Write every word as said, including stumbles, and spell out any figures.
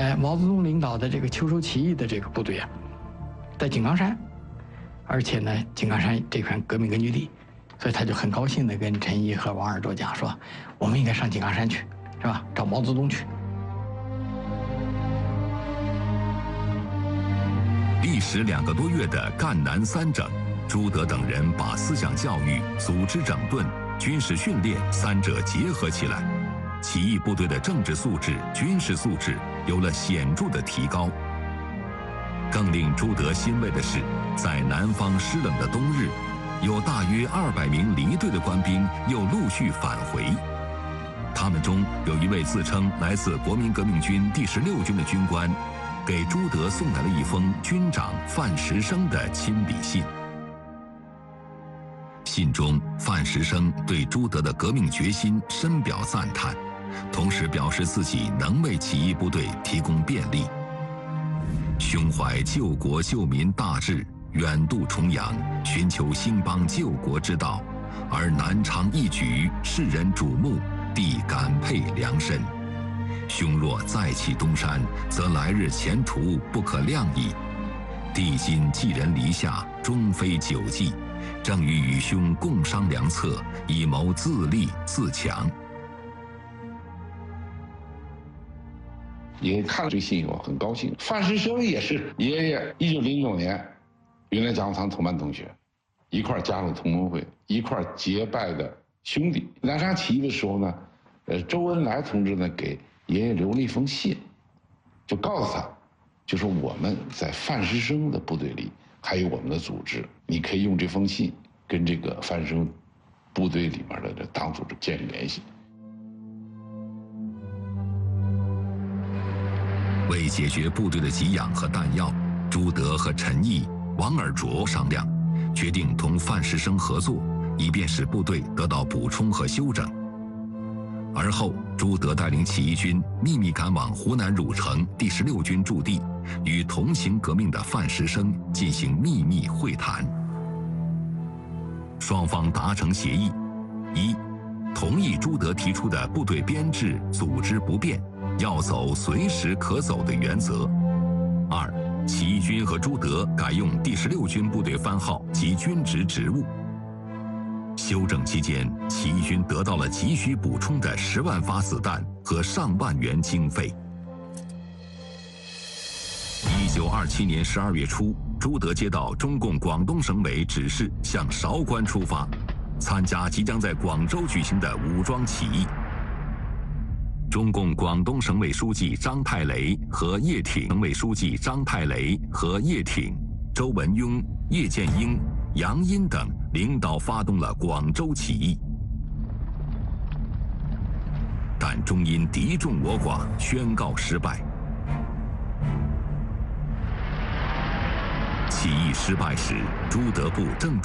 呃，毛泽东领导的这个秋收起义的这个部队啊，在井冈山，而且呢，井冈山这块革命根据地，所以他就很高兴地跟陈毅和王尔琢讲说，我们应该上井冈山去，是吧？找毛泽东去。 历时两个多月的赣南三整，朱德等人把思想教育、组织整顿、军事训练三者结合起来，起义部队的政治素质、军事素质有了显著的提高。更令朱德欣慰的是，在南方湿冷的冬日，有大约二百名离队的官兵又陆续返回。他们中有一位自称来自国民革命军第十六军的军官，给朱德送来了一封军长范石生的亲笔信。信中，范石生对朱德的革命决心深表赞叹，同时表示自己能为起义部队提供便利。胸怀救国救民大志，远渡重洋，寻求兴邦救国之道，而南昌一举，世人瞩目，必感佩良深。兄若再起东山，则来日前途不可量矣。帝今寄人篱下，终非久计，正欲与兄共商良策，以谋自立自强。 爷爷看了这信以后很高兴。范石生也是爷爷一九零九年云南讲堂同班同学，一块加入同盟会，一块结拜的兄弟。南昌起义的时候呢，呃，周恩来同志呢给爷爷留了一封信，就告诉他，就说我们在范石生的部队里还有我们的组织，你可以用这封信跟这个范石生部队里面的这党组织建立联系。 为解决部队的给养和弹药，朱德和陈毅、王尔琢商量，决定同范石生合作，以便使部队得到补充和休整。而后，朱德带领起义军秘密赶往湖南汝城第十六军驻地，与同行革命的范石生进行秘密会谈。双方达成协议：一、同意朱德提出的部队编制、组织不变，要走随时可走的原则；二、起义军和朱德改用第十六军部队番号及军职职务。休整期间，起义军得到了急需补充的十万发子弹和上万元经费。一九二七年十二月初，朱德接到中共广东省委指示，向韶关出发，参加即将在广州举行的武装起义。中共广东省委书记张太雷和叶挺、省委书记张太雷和叶挺、周文雍、叶剑英、杨殷等领导发动了广州起义，但终因敌众我寡，宣告失败。起义失败时，朱德部正